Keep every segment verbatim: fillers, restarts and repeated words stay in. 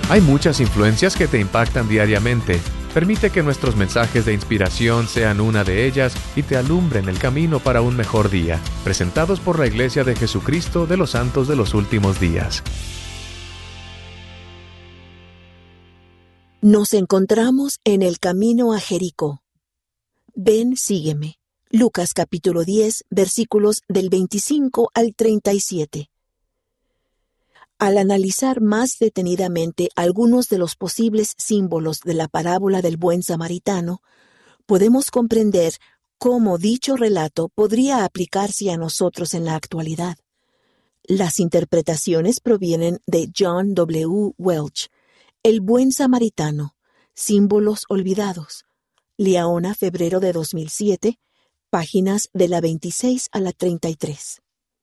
Hay muchas influencias que te impactan diariamente. Permite que nuestros mensajes de inspiración sean una de ellas y te alumbren el camino para un mejor día. Presentados por la Iglesia de Jesucristo de los Santos de los Últimos Días. Nos encontramos en el camino a Jericó. Ven, sígueme. Lucas capítulo diez, versículos del veinticinco al treinta y siete. Al analizar más detenidamente algunos de los posibles símbolos de la parábola del buen samaritano, podemos comprender cómo dicho relato podría aplicarse a nosotros en la actualidad. Las interpretaciones provienen de John W. Welch, El buen samaritano, símbolos olvidados, Liaona, febrero de dos mil siete, páginas de la veintiséis a la treinta y tres.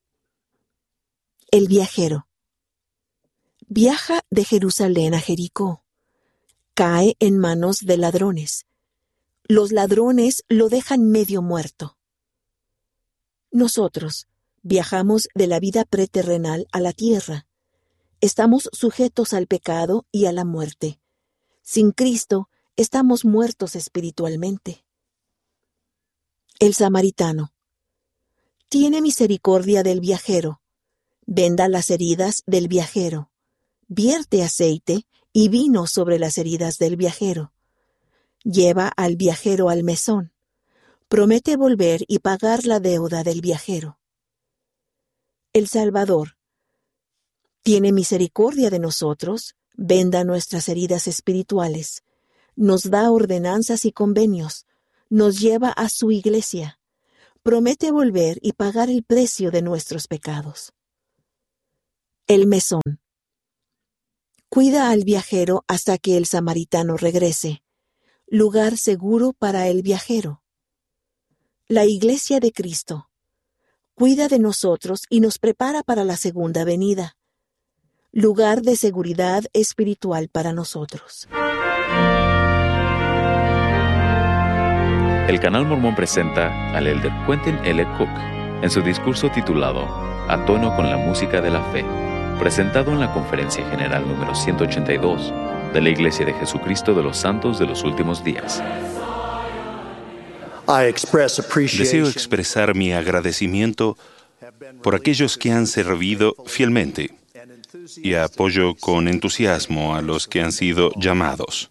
El viajero. Viaja de Jerusalén a Jericó. Cae en manos de ladrones. Los ladrones lo dejan medio muerto. Nosotros viajamos de la vida preterrenal a la tierra. Estamos sujetos al pecado y a la muerte. Sin Cristo, estamos muertos espiritualmente. El samaritano. Tiene misericordia del viajero. Venda las heridas del viajero. Vierte aceite y vino sobre las heridas del viajero. Lleva al viajero al mesón. Promete volver y pagar la deuda del viajero. El Salvador. Tiene misericordia de nosotros, venda nuestras heridas espirituales, nos da ordenanzas y convenios, nos lleva a su iglesia, promete volver y pagar el precio de nuestros pecados. El mesón. Cuida al viajero hasta que el samaritano regrese, lugar seguro para el viajero. La iglesia de Cristo. Cuida de nosotros y nos prepara para la segunda venida. Lugar de seguridad espiritual para nosotros. El Canal Mormón presenta al elder Quentin L. Cook en su discurso titulado A tono con la música de la fe, presentado en la Conferencia General número ciento ochenta y dos de la Iglesia de Jesucristo de los Santos de los Últimos Días. Deseo expresar mi agradecimiento por aquellos que han servido fielmente y apoyo con entusiasmo a los que han sido llamados.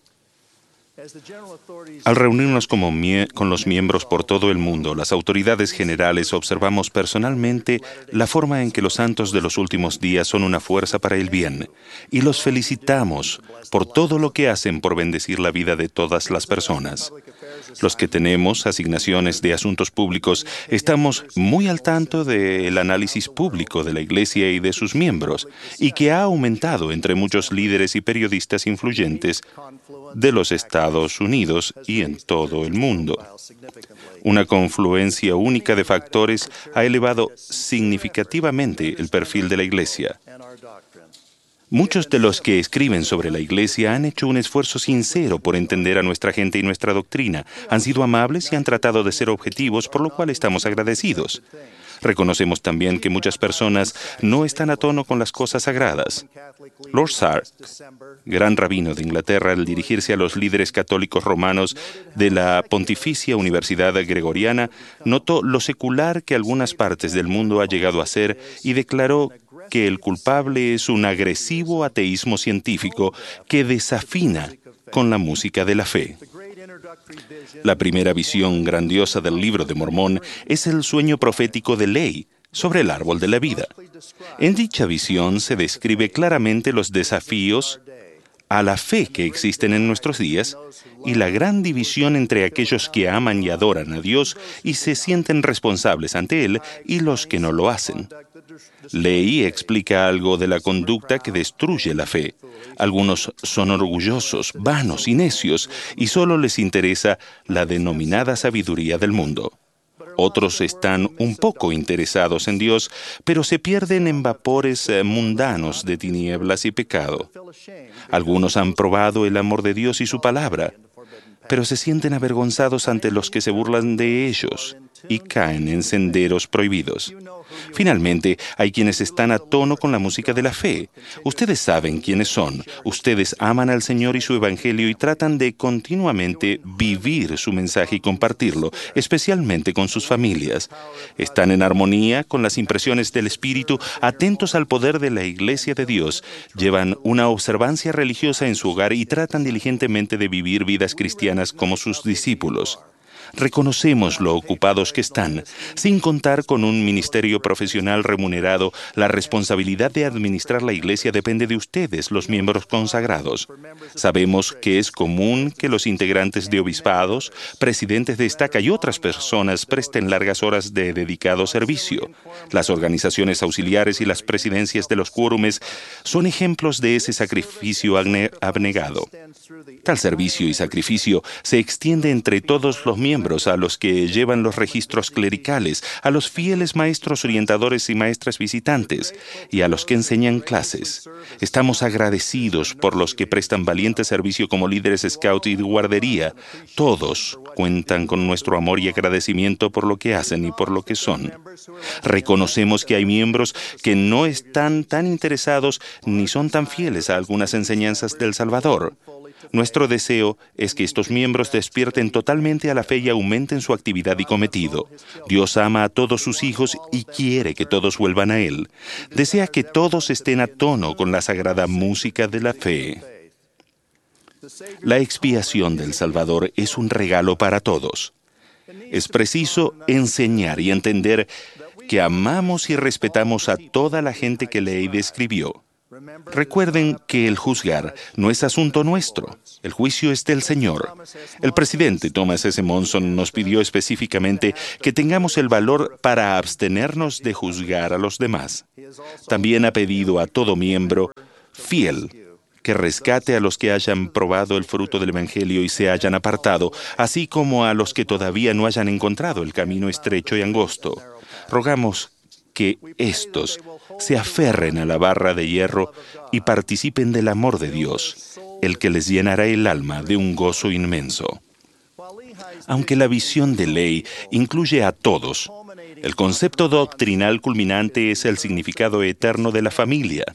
Al reunirnos como mie- con los miembros por todo el mundo, las autoridades generales observamos personalmente la forma en que los santos de los últimos días son una fuerza para el bien, y los felicitamos por todo lo que hacen por bendecir la vida de todas las personas. Los que tenemos asignaciones de asuntos públicos estamos muy al tanto del análisis público de la Iglesia y de sus miembros, y que ha aumentado entre muchos líderes y periodistas influyentes de los Estados Unidos y en todo el mundo. Una confluencia única de factores ha elevado significativamente el perfil de la Iglesia. Muchos de los que escriben sobre la Iglesia han hecho un esfuerzo sincero por entender a nuestra gente y nuestra doctrina. Han sido amables y han tratado de ser objetivos, por lo cual estamos agradecidos. Reconocemos también que muchas personas no están a tono con las cosas sagradas. Lord Sark, gran rabino de Inglaterra, al dirigirse a los líderes católicos romanos de la Pontificia Universidad Gregoriana, notó lo secular que algunas partes del mundo ha llegado a ser y declaró que el culpable es un agresivo ateísmo científico que desafina con la música de la fe. La primera visión grandiosa del Libro de Mormón es el sueño profético de Ley sobre el árbol de la vida. En dicha visión se describe claramente los desafíos a la fe que existen en nuestros días y la gran división entre aquellos que aman y adoran a Dios y se sienten responsables ante Él y los que no lo hacen. Ley explica algo de la conducta que destruye la fe. Algunos son orgullosos, vanos y necios, y solo les interesa la denominada sabiduría del mundo. Otros están un poco interesados en Dios, pero se pierden en vapores mundanos de tinieblas y pecado. Algunos han probado el amor de Dios y su palabra, pero se sienten avergonzados ante los que se burlan de ellos. y caen en senderos prohibidos. Finalmente, hay quienes están a tono con la música de la fe. Ustedes saben quiénes son. Ustedes aman al Señor y su Evangelio y tratan de continuamente vivir su mensaje y compartirlo, especialmente con sus familias. Están en armonía con las impresiones del Espíritu, atentos al poder de la Iglesia de Dios, llevan una observancia religiosa en su hogar y tratan diligentemente de vivir vidas cristianas como sus discípulos. Reconocemos lo ocupados que están. Sin contar con un ministerio profesional remunerado, la responsabilidad de administrar la iglesia depende de ustedes, los miembros consagrados. Sabemos que es común que los integrantes de obispados, presidentes de estaca y otras personas presten largas horas de dedicado servicio. Las organizaciones auxiliares y las presidencias de los quórumes son ejemplos de ese sacrificio abnegado. Tal servicio y sacrificio se extiende entre todos los miembros, a los que llevan los registros clericales, a los fieles maestros orientadores y maestras visitantes, y a los que enseñan clases. Estamos agradecidos por los que prestan valiente servicio como líderes scout y de guardería. Todos cuentan con nuestro amor y agradecimiento por lo que hacen y por lo que son. Reconocemos que hay miembros que no están tan interesados ni son tan fieles a algunas enseñanzas del Salvador. Nuestro deseo es que estos miembros despierten totalmente a la fe y aumenten su actividad y cometido. Dios ama a todos sus hijos y quiere que todos vuelvan a Él. Desea que todos estén a tono con la sagrada música de la fe. La expiación del Salvador es un regalo para todos. Es preciso enseñar y entender que amamos y respetamos a toda la gente que Leí describió. Recuerden que el juzgar no es asunto nuestro. El juicio es del Señor. El presidente Thomas S. Monson nos pidió específicamente que tengamos el valor para abstenernos de juzgar a los demás. También ha pedido a todo miembro fiel que rescate a los que hayan probado el fruto del Evangelio y se hayan apartado, así como a los que todavía no hayan encontrado el camino estrecho y angosto. Rogamos que éstos se aferren a la barra de hierro y participen del amor de Dios, el que les llenará el alma de un gozo inmenso. Aunque la visión de Leí incluye a todos, el concepto doctrinal culminante es el significado eterno de la familia.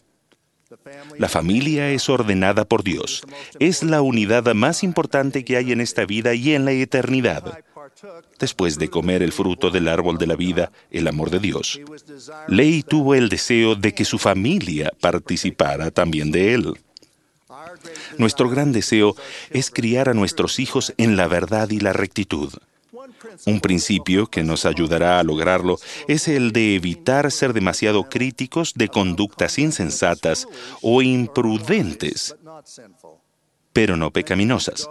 La familia es ordenada por Dios. Es la unidad más importante que hay en esta vida y en la eternidad. Después de comer el fruto del árbol de la vida, el amor de Dios, Leí tuvo el deseo de que su familia participara también de él. Nuestro gran deseo es criar a nuestros hijos en la verdad y la rectitud. Un principio que nos ayudará a lograrlo es el de evitar ser demasiado críticos de conductas insensatas o imprudentes, pero no pecaminosas.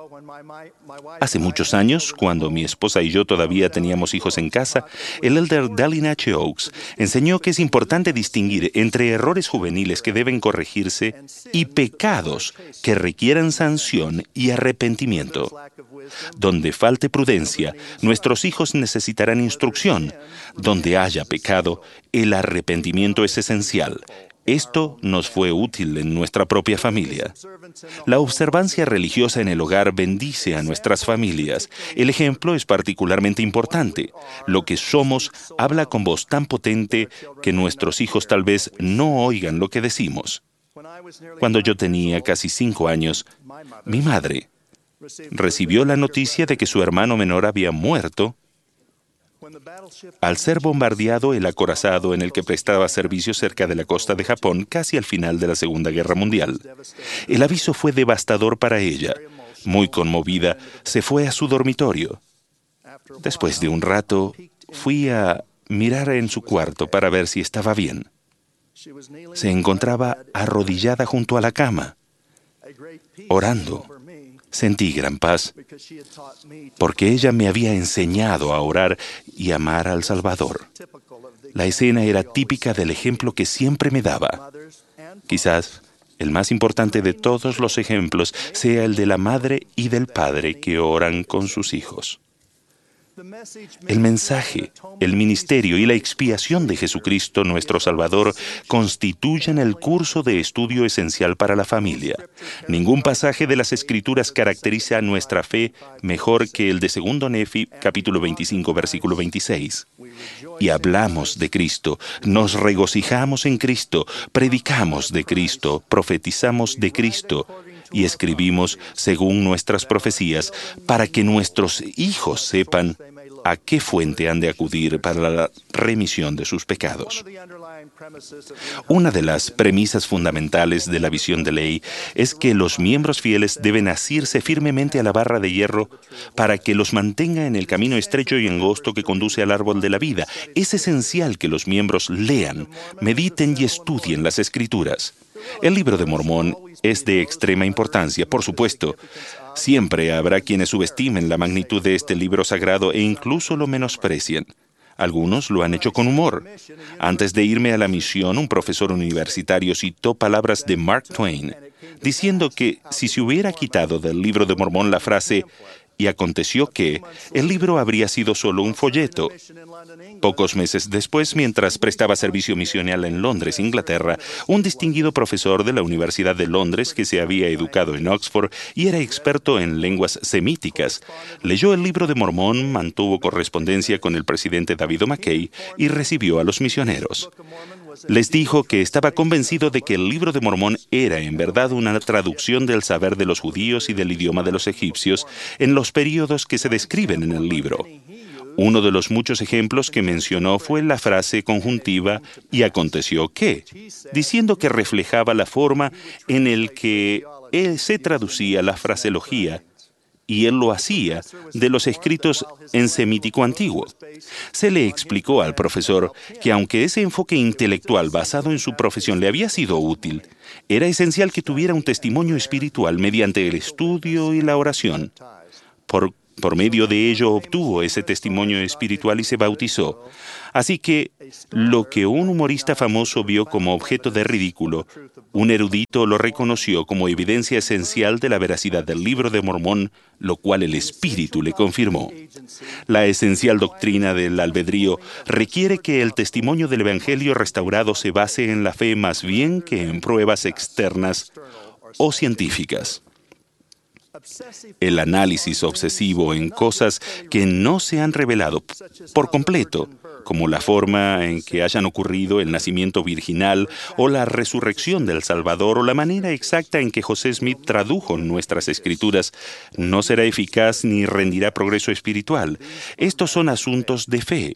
Hace muchos años, cuando mi esposa y yo todavía teníamos hijos en casa, el elder Dallin H. Oaks enseñó que es importante distinguir entre errores juveniles que deben corregirse y pecados que requieran sanción y arrepentimiento. Donde falte prudencia, nuestros hijos necesitarán instrucción. Donde haya pecado, el arrepentimiento es esencial. Esto nos fue útil en nuestra propia familia. La observancia religiosa en el hogar bendice a nuestras familias. El ejemplo es particularmente importante. Lo que somos habla con voz tan potente que nuestros hijos tal vez no oigan lo que decimos. Cuando yo tenía casi cinco años, mi madre recibió la noticia de que su hermano menor había muerto al ser bombardeado el acorazado en el que prestaba servicio cerca de la costa de Japón casi al final de la Segunda Guerra Mundial. El aviso fue devastador para ella. Muy conmovida, se fue a su dormitorio. Después de un rato, fui a mirar en su cuarto para ver si estaba bien. Se encontraba arrodillada junto a la cama, orando. Sentí gran paz, porque ella me había enseñado a orar y amar al Salvador. La escena era típica del ejemplo que siempre me daba. Quizás el más importante de todos los ejemplos sea el de la madre y del padre que oran con sus hijos. El mensaje, el ministerio y la expiación de Jesucristo nuestro Salvador constituyen el curso de estudio esencial para la familia. Ningún pasaje de las Escrituras caracteriza nuestra fe mejor que el de segundo Nefi, capítulo veinticinco, versículo veintiséis. Y hablamos de Cristo, nos regocijamos en Cristo, predicamos de Cristo, profetizamos de Cristo y escribimos según nuestras profecías para que nuestros hijos sepan a qué fuente han de acudir para la remisión de sus pecados. Una de las premisas fundamentales de la visión de ley es que los miembros fieles deben asirse firmemente a la barra de hierro para que los mantenga en el camino estrecho y angosto que conduce al árbol de la vida. Es esencial que los miembros lean, mediten y estudien las Escrituras. El Libro de Mormón es de extrema importancia, por supuesto. Siempre habrá quienes subestimen la magnitud de este libro sagrado e incluso lo menosprecien. Algunos lo han hecho con humor. Antes de irme a la misión, un profesor universitario citó palabras de Mark Twain, diciendo que si se hubiera quitado del Libro de Mormón la frase "y aconteció que", el libro habría sido solo un folleto. Pocos meses después, mientras prestaba servicio misional en Londres, Inglaterra, un distinguido profesor de la Universidad de Londres, que se había educado en Oxford y era experto en lenguas semíticas, leyó el Libro de Mormón, mantuvo correspondencia con el presidente David O. McKay y recibió a los misioneros. Les dijo que estaba convencido de que el Libro de Mormón era en verdad una traducción del saber de los judíos y del idioma de los egipcios en los períodos que se describen en el libro. Uno de los muchos ejemplos que mencionó fue la frase conjuntiva "y aconteció que", diciendo que reflejaba la forma en la que él se traducía la fraseología, y él lo hacía de los escritos en semítico antiguo. Se le explicó al profesor que aunque ese enfoque intelectual basado en su profesión le había sido útil, era esencial que tuviera un testimonio espiritual mediante el estudio y la oración. Por Por medio de ello obtuvo ese testimonio espiritual y se bautizó. Así que lo que un humorista famoso vio como objeto de ridículo, un erudito lo reconoció como evidencia esencial de la veracidad del Libro de Mormón, lo cual el Espíritu le confirmó. La esencial doctrina del albedrío requiere que el testimonio del Evangelio restaurado se base en la fe más bien que en pruebas externas o científicas. El análisis obsesivo en cosas que no se han revelado por completo, como la forma en que hayan ocurrido el nacimiento virginal o la resurrección del Salvador o la manera exacta en que José Smith tradujo nuestras Escrituras, no será eficaz ni rendirá progreso espiritual. Estos son asuntos de fe.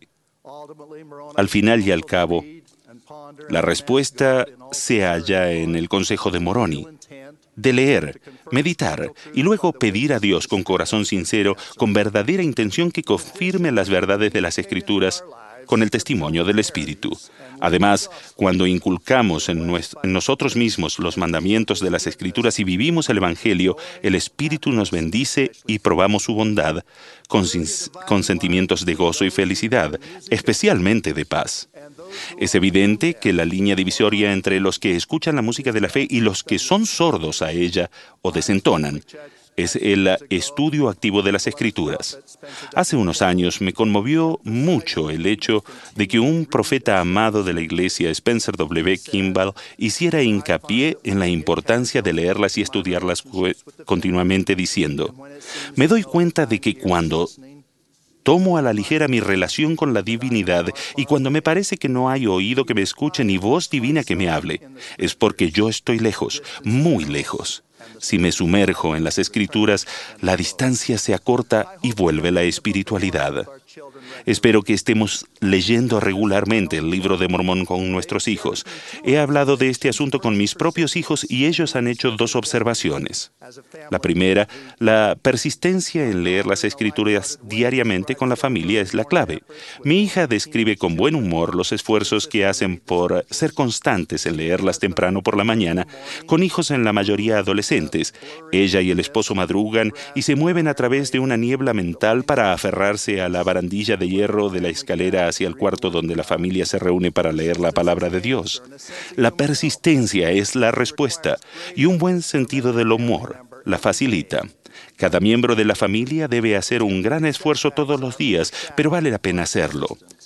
Al final y al cabo, la respuesta se halla en el consejo de Moroni, de leer, meditar y luego pedir a Dios con corazón sincero, con verdadera intención que confirme las verdades de las Escrituras con el testimonio del Espíritu. Además, cuando inculcamos en, nuestro, en nosotros mismos los mandamientos de las Escrituras y vivimos el Evangelio, el Espíritu nos bendice y probamos su bondad con, con sentimientos de gozo y felicidad, especialmente de paz. Es evidente que la línea divisoria entre los que escuchan la música de la fe y los que son sordos a ella o desentonan es el estudio activo de las Escrituras. Hace unos años me conmovió mucho el hecho de que un profeta amado de la Iglesia, Spencer W. Kimball, hiciera hincapié en la importancia de leerlas y estudiarlas continuamente diciendo: "Me doy cuenta de que cuando tomo a la ligera mi relación con la divinidad y cuando me parece que no hay oído que me escuche ni voz divina que me hable, es porque yo estoy lejos, muy lejos. Si me sumerjo en las Escrituras, la distancia se acorta y vuelve la espiritualidad". Espero que estemos leyendo regularmente el Libro de Mormón con nuestros hijos. He hablado de este asunto con mis propios hijos y ellos han hecho dos observaciones. La primera, la persistencia en leer las Escrituras diariamente con la familia es la clave. Mi hija describe con buen humor los esfuerzos que hacen por ser constantes en leerlas temprano por la mañana, con hijos en la mayoría adolescentes. Ella y el esposo madrugan y se mueven a través de una niebla mental para aferrarse a la barandilla de hierro de la escalera hacia el cuarto donde la familia se reúne para leer la palabra de Dios. La persistencia es la respuesta y un buen sentido del humor la facilita. Cada miembro de la familia debe hacer un gran esfuerzo todos los días, pero vale la pena hacerlo.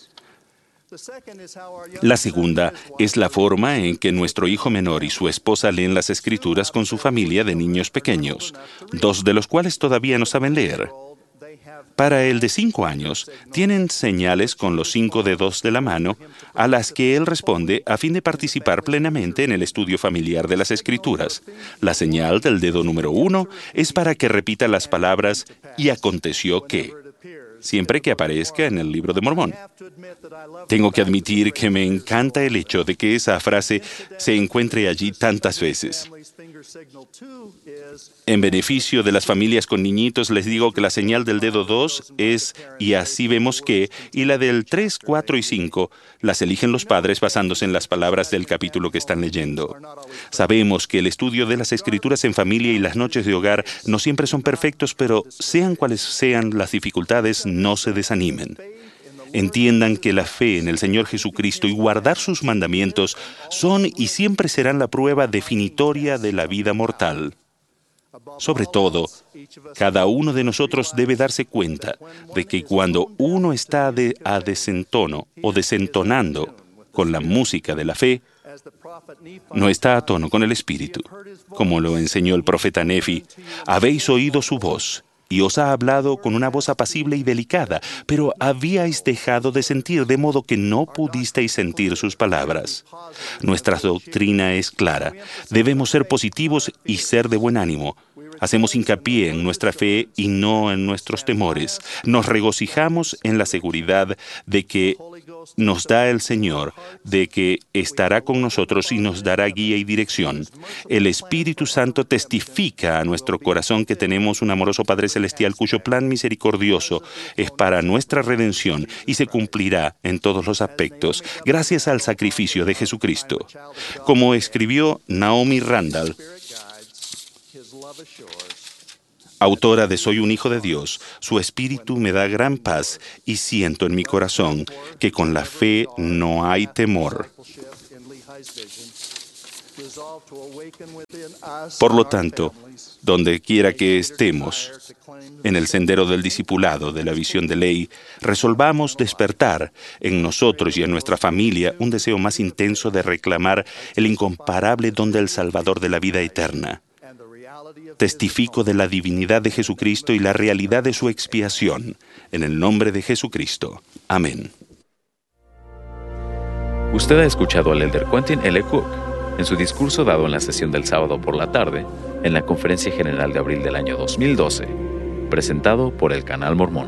La segunda es la forma en que nuestro hijo menor y su esposa leen las Escrituras con su familia de niños pequeños, dos de los cuales todavía no saben leer. Para el de cinco años, tienen señales con los cinco dedos de la mano a las que él responde a fin de participar plenamente en el estudio familiar de las Escrituras. La señal del dedo número uno es para que repita las palabras «y aconteció que», siempre que aparezca en el Libro de Mormón. Tengo que admitir que me encanta el hecho de que esa frase se encuentre allí tantas veces. En beneficio de las familias con niñitos, les digo que la señal del dedo dos es «y así vemos que», y la del tres, cuatro y cinco las eligen los padres basándose en las palabras del capítulo que están leyendo. Sabemos que el estudio de las Escrituras en familia y las noches de hogar no siempre son perfectos, pero sean cuales sean las dificultades, no se desanimen. Entiendan que la fe en el Señor Jesucristo y guardar sus mandamientos son y siempre serán la prueba definitoria de la vida mortal. Sobre todo, cada uno de nosotros debe darse cuenta de que cuando uno está de, a desentono o desentonando con la música de la fe, no está a tono con el Espíritu. Como lo enseñó el profeta Nefi, habéis oído su voz, y os ha hablado con una voz apacible y delicada, pero habíais dejado de sentir, de modo que no pudisteis sentir sus palabras. Nuestra doctrina es clara. Debemos ser positivos y ser de buen ánimo. Hacemos hincapié en nuestra fe y no en nuestros temores. Nos regocijamos en la seguridad de que nos da el Señor, de que estará con nosotros y nos dará guía y dirección. El Espíritu Santo testifica a nuestro corazón que tenemos un amoroso Padre Celestial cuyo plan misericordioso es para nuestra redención y se cumplirá en todos los aspectos, gracias al sacrificio de Jesucristo. Como escribió Naomi Randall, autora de Soy un hijo de Dios, su espíritu me da gran paz y siento en mi corazón que con la fe no hay temor. Por lo tanto, donde quiera que estemos, en el sendero del discipulado, de la visión de ley, resolvamos despertar en nosotros y en nuestra familia un deseo más intenso de reclamar el incomparable don del Salvador de la vida eterna. Testifico de la divinidad de Jesucristo y la realidad de su expiación. En el nombre de Jesucristo. Amén. Usted ha escuchado al elder Quentin L. Cook en su discurso dado en la sesión del sábado por la tarde en la Conferencia General de abril del año dos mil doce, presentado por el Canal Mormón.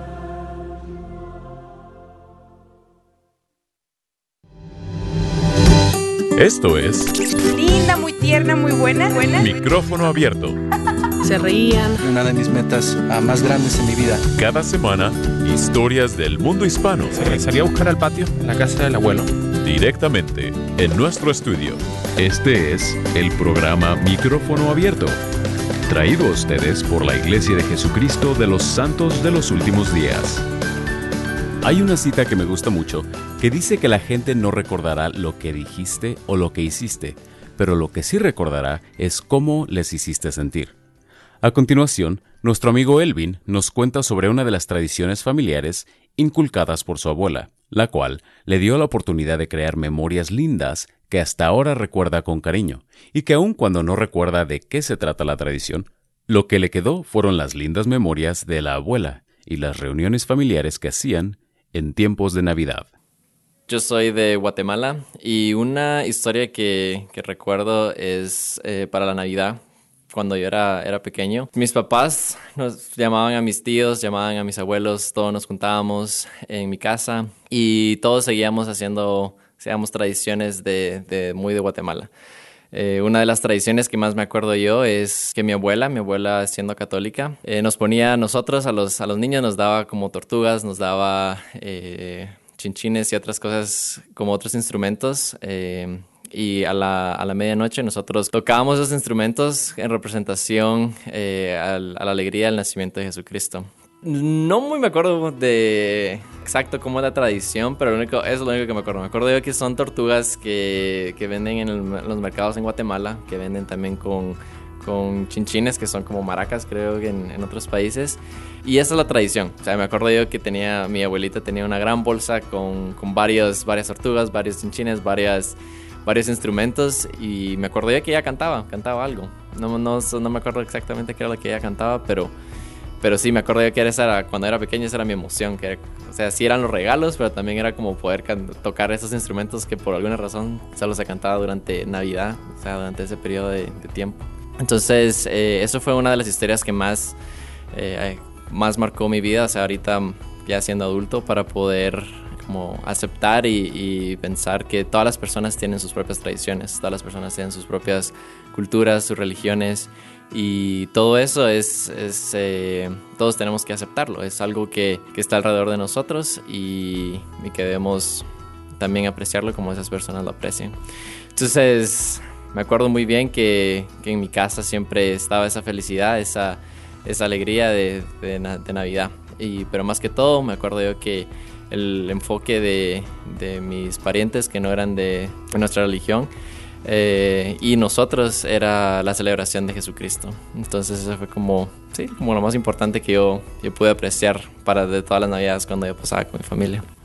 Esto es Linda, muy tierna, muy buena, buena. Micrófono Abierto. Se reían. Una de mis metas uh, más grandes en mi vida. Cada semana, historias del mundo hispano. Se salía a buscar al patio, en la casa del abuelo. Directamente en nuestro estudio. Este es el programa Micrófono Abierto, traído a ustedes por la Iglesia de Jesucristo de los Santos de los Últimos Días. Hay una cita que me gusta mucho, que dice que la gente no recordará lo que dijiste o lo que hiciste, pero lo que sí recordará es cómo les hiciste sentir. A continuación, nuestro amigo Elvin nos cuenta sobre una de las tradiciones familiares inculcadas por su abuela, la cual le dio la oportunidad de crear memorias lindas que hasta ahora recuerda con cariño, y que aun cuando no recuerda de qué se trata la tradición, lo que le quedó fueron las lindas memorias de la abuela y las reuniones familiares que hacían en tiempos de Navidad. Yo soy de Guatemala y una historia que, que recuerdo es eh, para la Navidad, cuando yo era, era pequeño. Mis papás nos llamaban a mis tíos, llamaban a mis abuelos, todos nos juntábamos en mi casa y todos seguíamos haciendo, hacíamos tradiciones de, de muy de Guatemala. Eh, una de las tradiciones que más me acuerdo yo es que mi abuela, mi abuela siendo católica, eh, nos ponía a nosotros, a los, a los niños, nos daba como tortugas, nos daba eh, chinchines y otras cosas como otros instrumentos. Eh, y a la, a la medianoche nosotros tocábamos esos instrumentos en representación eh, al, a la alegría del nacimiento de Jesucristo. No muy me acuerdo de exacto cómo es la tradición, pero lo único, eso es lo único que me acuerdo. Me acuerdo yo que son tortugas que, que venden en, el, en los mercados en Guatemala, que venden también con, con chinchines, que son como maracas, creo que en, en otros países. Y esa es la tradición. O sea, me acuerdo yo que tenía, mi abuelita tenía una gran bolsa con, con varios, varias tortugas, varios chinchines, varias, varios instrumentos. Y me acuerdo yo que ella cantaba, cantaba algo. No, no, no me acuerdo exactamente qué era lo que ella cantaba, pero... Pero sí, me acuerdo yo que era esa, cuando era pequeño esa era mi emoción. Que era, o sea, sí eran los regalos, pero también era como poder can- tocar esos instrumentos que por alguna razón solo se cantaba durante Navidad, o sea, durante ese periodo de, de tiempo. Entonces, eh, eso fue una de las historias que más, eh, más marcó mi vida. O sea, ahorita ya siendo adulto, para poder como aceptar y, y pensar que todas las personas tienen sus propias tradiciones, todas las personas tienen sus propias culturas, sus religiones. Y todo eso es, es eh, todos tenemos que aceptarlo, es algo que, que está alrededor de nosotros y, y que debemos también apreciarlo como esas personas lo aprecian. Entonces me acuerdo muy bien que, que en mi casa siempre estaba esa felicidad, esa, esa alegría de, de, de Navidad. Y, pero más que todo me acuerdo yo que el enfoque de, de mis parientes que no eran de, de nuestra religión, Eh, y nosotros era la celebración de Jesucristo. Entonces eso fue como, sí, como lo más importante que yo, yo pude apreciar para de todas las Navidades cuando yo pasaba con mi familia.